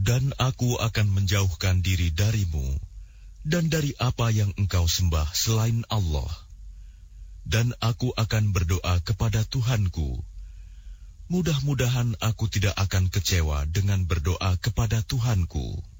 Dan aku akan menjauhkan diri darimu dan dari apa yang engkau sembah selain Allah. Dan aku akan berdoa kepada Tuhanku. Mudah-mudahan aku tidak akan kecewa dengan berdoa kepada Tuhanku.